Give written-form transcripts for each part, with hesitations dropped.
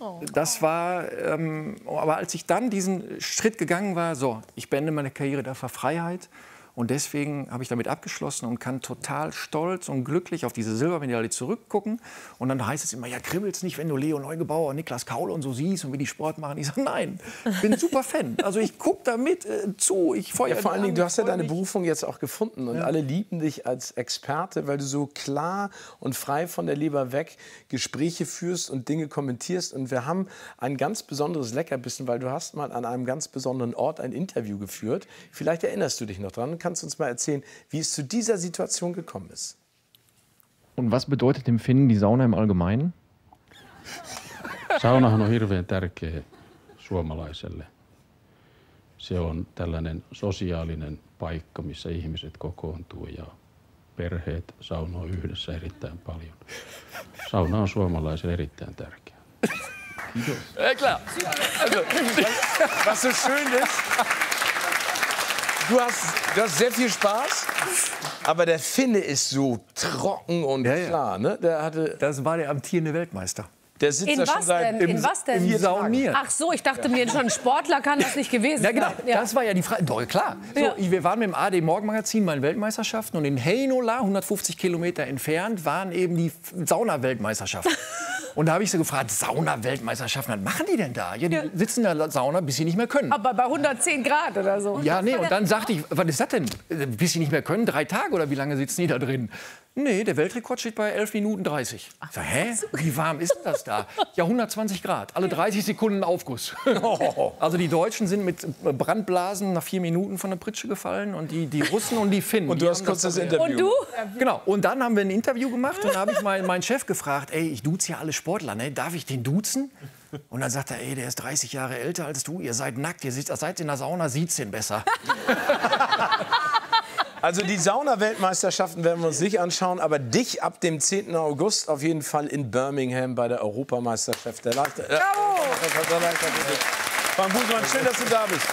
Das war, aber als ich dann diesen Schritt gegangen war, so, ich beende meine Karriere da für Freiheit. Und deswegen habe ich damit abgeschlossen und kann total stolz und glücklich auf diese Silbermedaille zurückgucken. Und dann heißt es immer, ja, kribbelt's nicht, wenn du Leo Neugebauer, Niklas Kaul und so siehst und wie die Sport machen. Ich sage, nein, ich bin ein super Fan. Also ich gucke da mit zu, ich feuere. Ja, vor allen Dingen, du hast ja deine Berufung jetzt auch gefunden. Und alle lieben dich als Experte, weil du so klar und frei von der Leber weg Gespräche führst und Dinge kommentierst. Und wir haben ein ganz besonderes Leckerbissen, weil du hast mal an einem ganz besonderen Ort ein Interview geführt. Vielleicht erinnerst du dich noch dran. Kannst du uns mal erzählen, wie es zu dieser Situation gekommen ist? Und was bedeutet dem Finnen die Sauna im Allgemeinen? Saunahan on hirveän tärkeä suomalaiselle. Se on tällainen sosiaalinen paikka, missä ihmiset kokoontuu ja perheet saunoo yhdessä erittäin paljon. Sauna on suomalaiselle erittäin tärkeä. Ja, klar. Also, was so schön ist, du hast sehr viel Spaß, aber der Finne ist so trocken und klar. Ne? Das war der amtierende Weltmeister. Der sitzt da schon seit In was denn? Im Saunieren. Ach so, ich dachte mir schon, ein Sportler kann das nicht gewesen sein. Ja, genau. Das war ja die Frage. Doch, klar. So, Ja. wir waren mit dem AD Morgenmagazin bei den Weltmeisterschaften und in Heinola, 150 Kilometer entfernt, waren eben die Sauna-Weltmeisterschaften. Und da habe ich sie gefragt, Sauna-Weltmeisterschaften, was machen die denn da? Ja, die sitzen in der Sauna, bis sie nicht mehr können. Aber bei 110 Grad oder so. Ja, nee, und dann sagte ich, was ist das denn? Bis sie nicht mehr können? 3 Tage oder wie lange sitzen die da drin? Nee, der Weltrekord steht bei 11 Minuten 30. Ich sag, hä? Wie warm ist denn das da? Ja, 120 Grad. Alle 30 Sekunden Aufguss. Also die Deutschen sind mit Brandblasen nach 4 Minuten von der Pritsche gefallen und die Russen und die Finnen. Und du hast kurz das Interview. Und du? Genau. Und dann haben wir ein Interview gemacht und da habe ich meinen Chef gefragt, ey, ich duze ja alle Sportler, ne? Darf ich den duzen? Und dann sagt er, ey, der ist 30 Jahre älter als du, ihr seid nackt, ihr seid in der Sauna, sieht's den besser. Also die Sauna-Weltmeisterschaften werden wir uns nicht anschauen, aber dich ab dem 10. August auf jeden Fall in Birmingham bei der Europameisterschaft der Leichtathletik. Frank Busemann, schön, dass du da bist.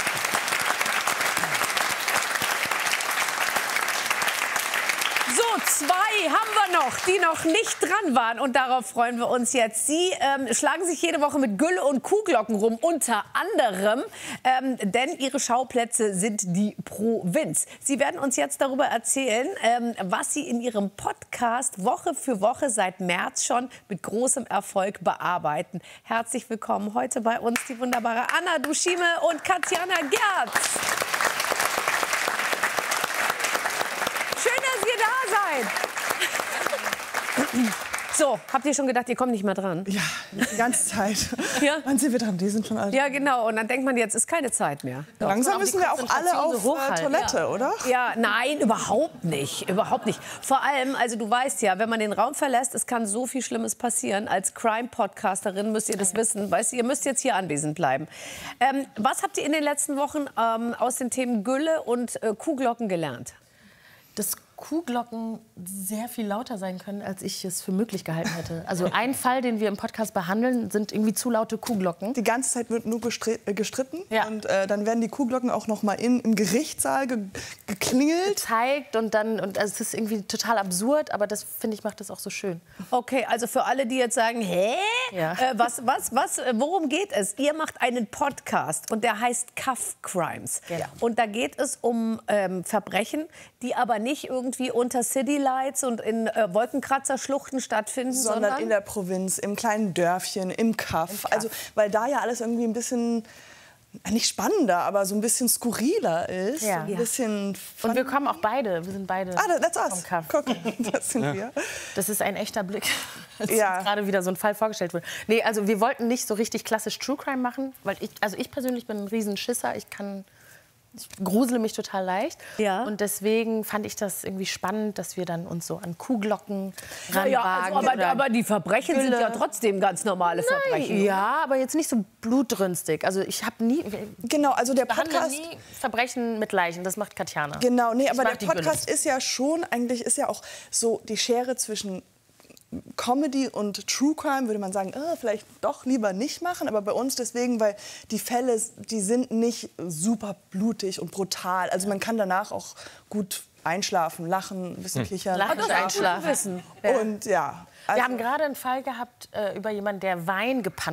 So, 2 haben wir noch, die noch nicht dran waren. Und darauf freuen wir uns jetzt. Sie schlagen sich jede Woche mit Gülle und Kuhglocken rum, unter anderem. Denn ihre Schauplätze sind die Provinz. Sie werden uns jetzt darüber erzählen, was Sie in Ihrem Podcast Woche für Woche seit März schon mit großem Erfolg bearbeiten. Herzlich willkommen heute bei uns die wunderbare Anna Duschime und Katjana Gerz. Schön, dass ihr da seid. So, habt ihr schon gedacht, ihr kommt nicht mehr dran? Ja, die ganze Zeit. Ja? Wann sind wir dran? Die sind schon alt. Ja, genau. Und dann denkt man, jetzt ist keine Zeit mehr. Langsam müssen wir auch alle auf Toilette, oder? Ja, nein, überhaupt nicht. Überhaupt nicht. Vor allem, also du weißt ja, wenn man den Raum verlässt, es kann so viel Schlimmes passieren. Als Crime-Podcasterin müsst ihr das wissen. Weißt du, ihr müsst jetzt hier anwesend bleiben. Was habt ihr in den letzten Wochen aus den Themen Gülle und Kuhglocken gelernt? Dass Kuhglocken sehr viel lauter sein können, als ich es für möglich gehalten hätte. Also ein Fall, den wir im Podcast behandeln, sind irgendwie zu laute Kuhglocken. Die ganze Zeit wird nur gestritten. Ja. Und dann werden die Kuhglocken auch noch mal im Gerichtssaal geklingelt. Gezeigt und dann, also es ist irgendwie total absurd, aber das, finde ich, macht das auch so schön. Okay, also für alle, die jetzt sagen, hä? Ja. Worum geht es? Ihr macht einen Podcast und der heißt Cuff Crimes. Genau. Und da geht es um Verbrechen, die aber nicht irgendwie unter City Lights und in Wolkenkratzerschluchten stattfinden, Sondern in der Provinz, im kleinen Dörfchen, im Kaff. Also, weil da ja alles irgendwie ein bisschen, nicht spannender, aber so ein bisschen skurriler ist. Ja. Ein bisschen Und wir kommen auch beide, wir sind beide that's us. vom Kaff. Guck, das sind wir. Das ist ein echter Blick, als Ja. uns gerade wieder so ein Fall vorgestellt wurde. Nee, also wir wollten nicht so richtig klassisch True Crime machen, weil ich persönlich bin ein Riesenschisser. Ich grusele mich total leicht. Ja. Und deswegen fand ich das irgendwie spannend, dass wir dann uns so an Kuhglocken Ja, ranwagen. also, oder aber die Verbrechen sind Gülle. ja trotzdem ganz normale Verbrechen. Ja, aber jetzt nicht so blutrünstig. Also ich habe Genau, also der behandle Podcast. nie Verbrechen mit Leichen. Das macht Katjana. Genau, nee, aber mag der die Podcast ist ja schon, eigentlich ist ja auch so die Schere zwischen Comedy und True Crime, würde man sagen, vielleicht doch lieber nicht machen. Aber bei uns deswegen, weil die Fälle, die sind nicht super blutig und brutal. Also man kann danach auch gut einschlafen, lachen, ein bisschen kichern. Lachen und einschlafen. Und ja. Wir haben gerade einen Fall gehabt über jemanden, der Wein gepannt